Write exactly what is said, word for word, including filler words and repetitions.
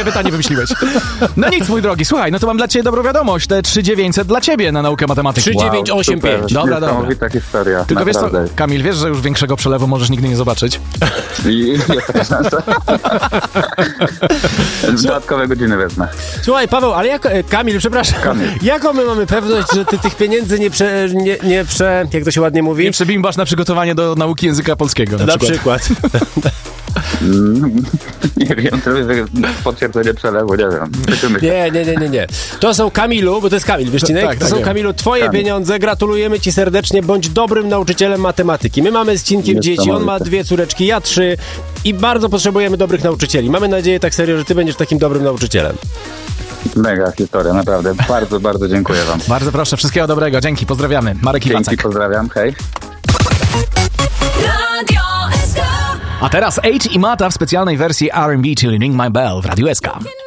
pytanie wymyśliłeś. No nic, mój drogi, słuchaj, no to mam dla ciebie dobrą wiadomość. Te trzy tysiące dziewięćset dla ciebie na naukę matematyki. trzy dziewięć osiem pięć. Wow, Dobra, dobra. Niesamowita historia. Tylko wiesz co, naprawdę. Kamil, wiesz, że już większego przelewu możesz nigdy nie zobaczyć? I jest taka szansa. Dodatkowe godziny wezmę. Słuchaj, Paweł, ale jak... e, Kamil, przepraszam. Kamil. Jaką my mamy pewność, że ty tych pieniędzy nie prze... Nie, nie prze... Jak to się ładnie mówi? Nie przebimbasz na przygotowanie do nauki języka polskiego na, Na przykład. przykład. Mm, nie wiem, to jest potwierdzenie przelewu, nie wiem. Zobaczymy się. Nie, nie, nie, nie, nie. To są, Kamilu, bo to jest Kamil, Wieszcinek, Tak, to tak, są, wiem. Kamilu, twoje Kamil. pieniądze, gratulujemy ci serdecznie, bądź dobrym nauczycielem matematyki. My mamy z Cinkiem dzieci, on ma Niesamowite. dwie córeczki, ja trzy i bardzo potrzebujemy dobrych nauczycieli. Mamy nadzieję, tak serio, że ty będziesz takim dobrym nauczycielem. Mega historia, naprawdę. Bardzo, bardzo dziękuję wam. Bardzo proszę, wszystkiego dobrego, dzięki, pozdrawiamy. Marek Dzięki, Iwacek. pozdrawiam, hej. Radio S K. A teraz Age i Mata w specjalnej wersji R and B, czyli Ring My Bell w Radiu S K.